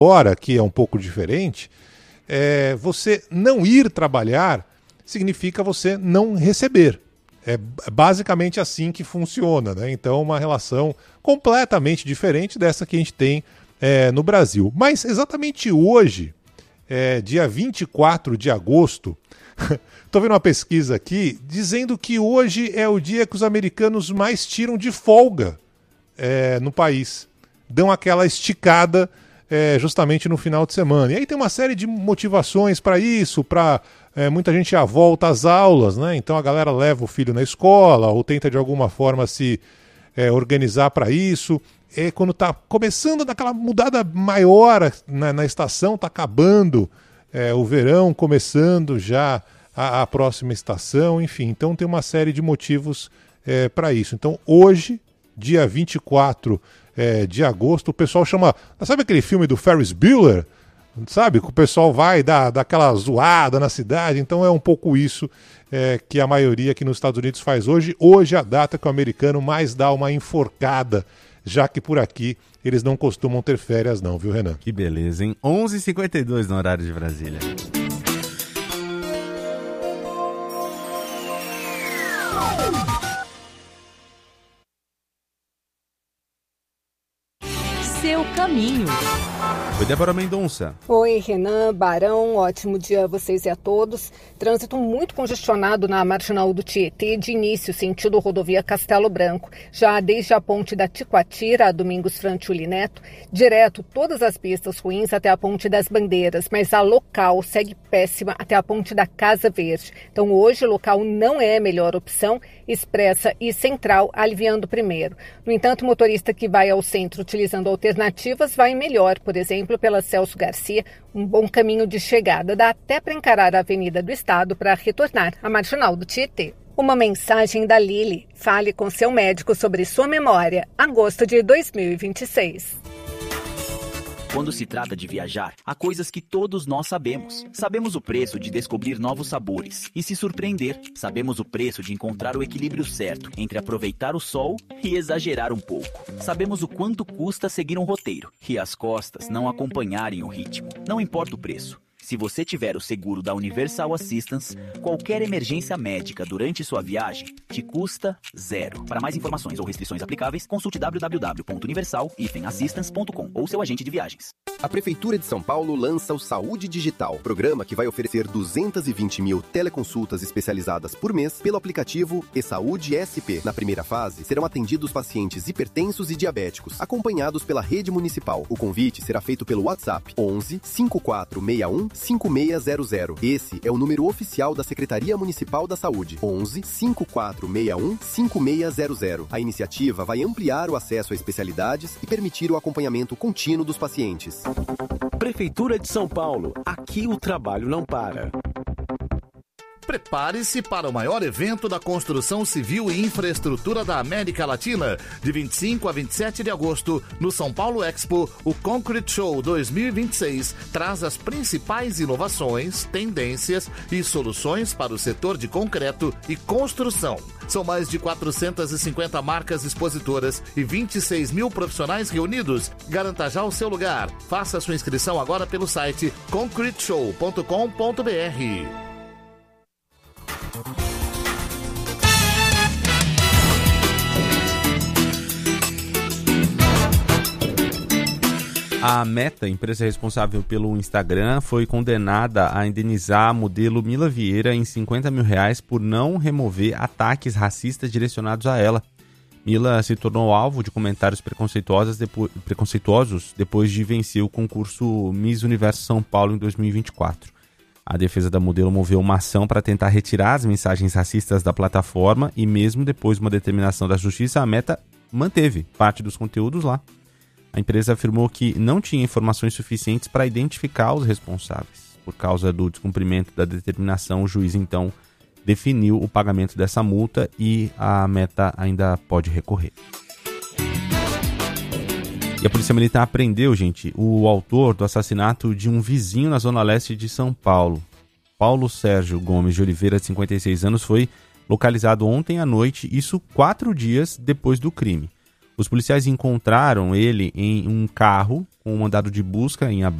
Agora, que é um pouco diferente, você não ir trabalhar significa você não receber. É basicamente assim que funciona, né? Então, uma relação completamente diferente dessa que a gente tem no Brasil. Mas exatamente hoje, dia 24 de agosto, estou vendo uma pesquisa aqui dizendo que hoje é o dia que os americanos mais tiram de folga no país. Dão aquela esticada justamente no final de semana. E aí tem uma série de motivações para isso, para muita gente já volta às aulas, né? Então a galera leva o filho na escola ou tenta de alguma forma se organizar para isso. Quando está começando daquela mudada maior na estação, está acabando o verão, começando já a próxima estação, enfim. Então tem uma série de motivos para isso. Então hoje, dia 24 de agosto, o pessoal chama... Sabe aquele filme do Ferris Bueller? Sabe? Que o pessoal vai dar aquela zoada na cidade. Então é um pouco isso que a maioria aqui nos Estados Unidos faz hoje. Hoje é a data que o americano mais dá uma enforcada, já que por aqui eles não costumam ter férias não, viu, Renan? Que beleza, hein? 11h52 no horário de Brasília. Seu caminho. Oi, Débora Mendonça. Oi, Renan, Barão, ótimo dia a vocês e a todos. Trânsito muito congestionado na Marginal do Tietê, de início, sentido rodovia Castelo Branco. Já desde a ponte da Ticoatira, a Domingos Frantuli Neto, direto todas as pistas ruins até a ponte das Bandeiras, mas a local segue péssima até a ponte da Casa Verde. Então hoje o local não é a melhor opção, expressa e central, aliviando primeiro. No entanto, o motorista que vai ao centro utilizando alternativas vai melhor, por exemplo, pela Celso Garcia, um bom caminho de chegada. Dá até para encarar a Avenida do Estado para retornar à Marginal do Tietê. Uma mensagem da Lili. Fale com seu médico sobre sua memória. Agosto de 2026. Quando se trata de viajar, há coisas que todos nós sabemos. Sabemos o preço de descobrir novos sabores e se surpreender. Sabemos o preço de encontrar o equilíbrio certo entre aproveitar o sol e exagerar um pouco. Sabemos o quanto custa seguir um roteiro e as costas não acompanharem o ritmo. Não importa o preço. Se você tiver o seguro da Universal Assistance, qualquer emergência médica durante sua viagem te custa zero. Para mais informações ou restrições aplicáveis, consulte www.universal-assistance.com ou seu agente de viagens. A Prefeitura de São Paulo lança o Saúde Digital, programa que vai oferecer 220 mil teleconsultas especializadas por mês pelo aplicativo eSaúde SP. Na primeira fase, serão atendidos pacientes hipertensos e diabéticos, acompanhados pela rede municipal. O convite será feito pelo WhatsApp 11 5461 5600. Esse é o número oficial da Secretaria Municipal da Saúde. 11 5461 5600. A iniciativa vai ampliar o acesso a especialidades e permitir o acompanhamento contínuo dos pacientes. Prefeitura de São Paulo. Aqui o trabalho não para. Prepare-se para o maior evento da construção civil e infraestrutura da América Latina. De 25 a 27 de agosto, no São Paulo Expo, o Concrete Show 2026 traz as principais inovações, tendências e soluções para o setor de concreto e construção. São mais de 450 marcas expositoras e 26 mil profissionais reunidos. Garanta já o seu lugar. Faça sua inscrição agora pelo site concreteshow.com.br. A Meta, empresa responsável pelo Instagram, foi condenada a indenizar a modelo Mila Vieira em R$50 mil por não remover ataques racistas direcionados a ela. Mila se tornou alvo de comentários preconceituosos depois de vencer o concurso Miss Universo São Paulo em 2024. A defesa da modelo moveu uma ação para tentar retirar as mensagens racistas da plataforma e mesmo depois de uma determinação da justiça, a Meta manteve parte dos conteúdos lá. A empresa afirmou que não tinha informações suficientes para identificar os responsáveis. Por causa do descumprimento da determinação, o juiz então definiu o pagamento dessa multa e a Meta ainda pode recorrer. E a Polícia Militar prendeu, gente, o autor do assassinato de um vizinho na zona leste de São Paulo. Paulo Sérgio Gomes de Oliveira, de 56 anos, foi localizado ontem à noite, isso 4 dias depois do crime. Os policiais encontraram ele em um carro com um mandado de busca em aberto